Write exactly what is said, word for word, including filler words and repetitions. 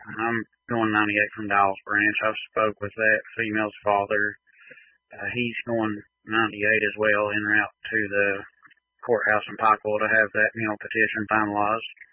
I'm going ninety-eight from Dallas Branch. I've spoke with that female's father. Uh, he's going ninety-eight as well, en route to the courthouse in Pikeville to have that, you know, petition finalized.